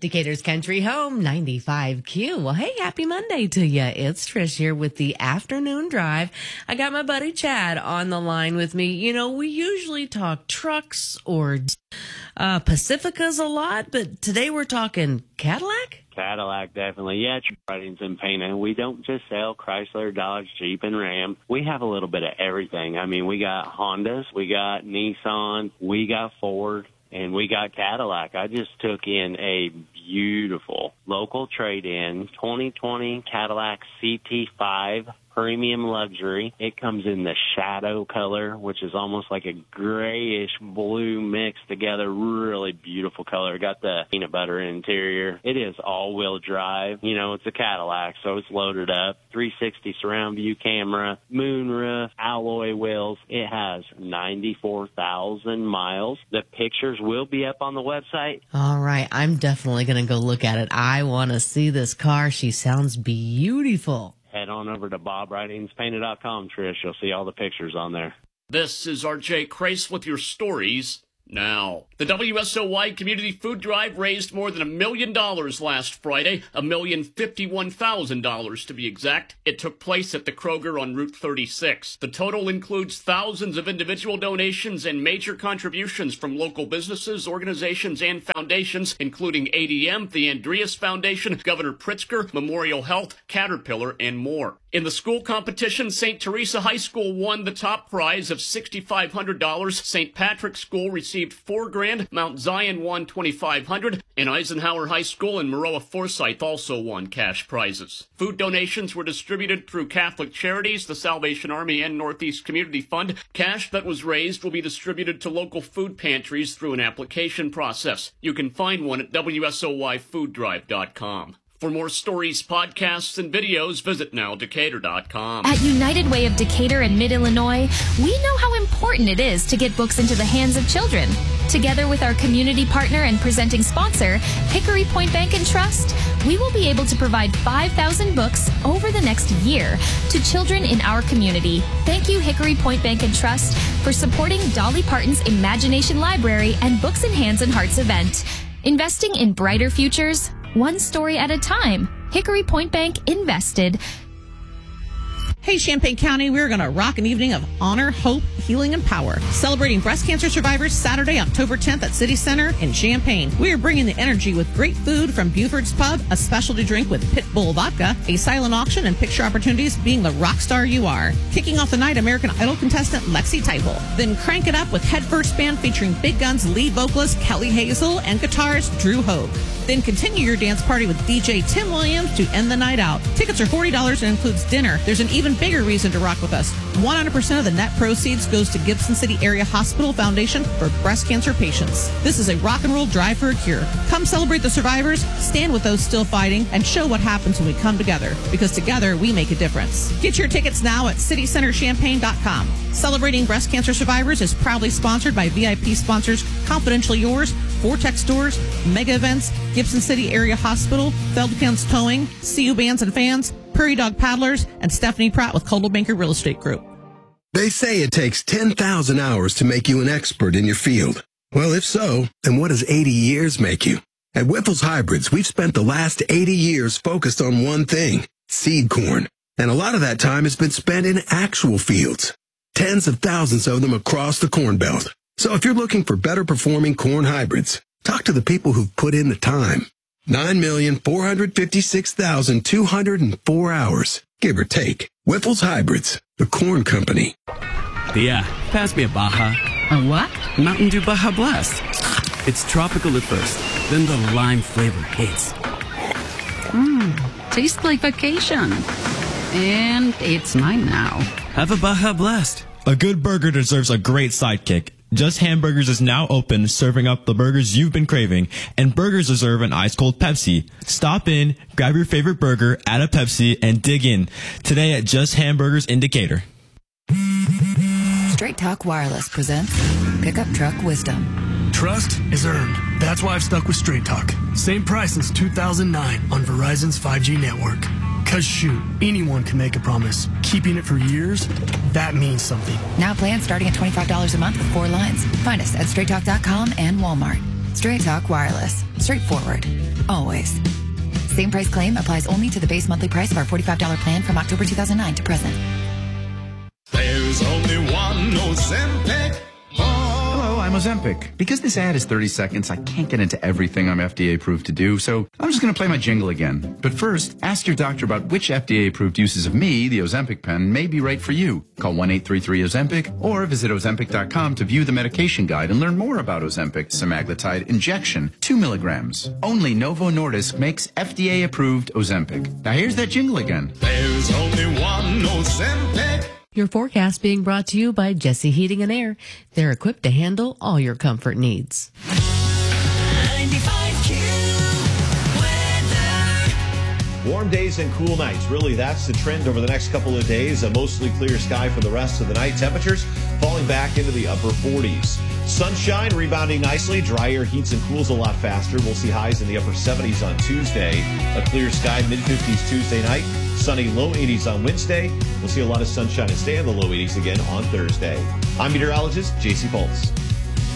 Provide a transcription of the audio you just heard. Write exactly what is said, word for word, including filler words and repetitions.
Decatur's Country Home, ninety-five Q. Well, hey, happy Monday to you. It's Trish here with the afternoon drive. I got my buddy Chad on the line with me. You know, we usually talk trucks or uh, Pacificas a lot, but today we're talking Cadillac? Cadillac, definitely. Yeah, writings and painting. We don't just sell Chrysler, Dodge, Jeep, and Ram. We have a little bit of everything. I mean, we got Hondas, we got Nissan, we got Ford, and we got Cadillac. I just took in a beautiful local trade-in twenty twenty Cadillac C T five Premium Luxury. It comes in the shadow color, which is almost like a grayish blue mixed together. Really beautiful color. Got the peanut butter interior. It is all-wheel drive. You know, it's a Cadillac, so it's loaded up. three sixty surround view camera, moonroof, alloy wheels. It has ninety-four thousand miles. The pictures will be up on the website. All right. I'm definitely going to go look at it. I want to see this car. She sounds beautiful. Head on over to bob writings painted dot com, Trish. You'll see all the pictures on there. This is R J Crace with your stories now. The W S O Y Community Food Drive raised more than a million dollars last Friday, a million fifty-one thousand dollars to be exact. It took place at the Kroger on Route thirty-six. The total includes thousands of individual donations and major contributions from local businesses, organizations, and foundations, including A D M, the Andreas Foundation, Governor Pritzker, Memorial Health, Caterpillar, and more. In the school competition, Saint Teresa High School won the top prize of six thousand five hundred dollars. Saint Patrick's School received four grand. Mount Zion won twenty-five hundred dollars. And Eisenhower High School and Maroa Forsyth also won cash prizes. Food donations were distributed through Catholic Charities, the Salvation Army, and Northeast Community Fund. Cash that was raised will be distributed to local food pantries through an application process. You can find one at W S O Y food drive dot com. For more stories, podcasts, and videos, visit now decatur dot com. At United Way of Decatur and Mid-Illinois, we know how important it is to get books into the hands of children. Together with our community partner and presenting sponsor, Hickory Point Bank and Trust, we will be able to provide five thousand books over the next year to children in our community. Thank you, Hickory Point Bank and Trust, for supporting Dolly Parton's Imagination Library and Books in Hands and Hearts event. Investing in brighter futures, one story at a time. Hickory Point Bank invested. Hey, Champaign County, we're going to rock an evening of honor, hope, healing, and power. Celebrating breast cancer survivors Saturday, October tenth at City Center in Champaign. We are bringing the energy with great food from Buford's Pub, a specialty drink with Pitbull vodka, a silent auction, and picture opportunities being the rock star you are. Kicking off the night, American Idol contestant Lexi Teifel. Then crank it up with Head First Band featuring Big Guns lead vocalist Kelly Hazel and guitarist Drew Hogue. Then continue your dance party with D J Tim Williams to end the night out. Tickets are forty dollars and includes dinner. There's an even bigger reason to rock with us. one hundred percent of the net proceeds goes to Gibson City Area Hospital Foundation for breast cancer patients. This is a rock and roll drive for a cure. Come celebrate the survivors, stand with those still fighting, and show what happens when we come together. Because together, we make a difference. Get your tickets now at city center champaign dot com. Celebrating breast cancer survivors is proudly sponsored by V I P sponsors Confidentially Yours, Vortex Stores, Mega Events, Gibson City Area Hospital, Feldkamps Towing, C U Bands and Fans, Prairie Dog Paddlers, and Stephanie Pratt with Coldwell Banker Real Estate Group. They say it takes ten thousand hours to make you an expert in your field. Well, if so, then what does eighty years make you? At Wyffels Hybrids, we've spent the last eighty years focused on one thing, seed corn. And a lot of that time has been spent in actual fields. Tens of thousands of them across the Corn Belt. So if you're looking for better performing corn hybrids, talk to the people who've put in the time. nine million four hundred fifty-six thousand two hundred four hours, give or take. Wyffels Hybrids, the corn company. Yeah, pass me a Baja. A what? Mountain Dew Baja Blast. It's tropical at first, then the lime flavor hits. Mmm, tastes like vacation. And it's mine now. Have a Baja Blast. A good burger deserves a great sidekick. Just Hamburgers is now open, serving up the burgers you've been craving, and burgers deserve an ice-cold Pepsi. Stop in, grab your favorite burger, add a Pepsi, and dig in. Today at Just Hamburgers in Decatur. Straight Talk Wireless presents Pickup Truck Wisdom. Trust is earned. That's why I've stuck with Straight Talk. Same price since two thousand nine on Verizon's five G network. Cause shoot, anyone can make a promise. Keeping it for years, that means something. Now plans starting at twenty-five dollars a month with four lines. Find us at straight talk dot com and Walmart. Straight Talk Wireless. Straightforward. Always. Same price claim applies only to the base monthly price of our forty-five dollars plan from October two thousand nine to present. There's only one Ozempic. Hello, I'm Ozempic. Because this ad is thirty seconds, I can't get into everything I'm F D A approved to do, so I'm just going to play my jingle again. But first, ask your doctor about which F D A approved uses of me, the Ozempic pen, may be right for you. Call one eight three three Ozempic or visit Ozempic dot com to view the medication guide and learn more about Ozempic semaglutide injection, two milligrams. Only Novo Nordisk makes F D A approved Ozempic. Now here's that jingle again. There's only one Ozempic. Your forecast being brought to you by Jesse Heating and Air. They're equipped to handle all your comfort needs. ninety-five Q weather. Warm days and cool nights. Really, that's the trend over the next couple of days. A mostly clear sky for the rest of the night. Temperatures falling back into the upper forties. Sunshine rebounding nicely. Dry air heats and cools a lot faster. We'll see highs in the upper seventies on Tuesday. A clear sky, mid-fifties Tuesday night. Sunny, low eighties on Wednesday. We'll see a lot of sunshine and stay in the low eighties again on Thursday. I'm meteorologist J C Pulse.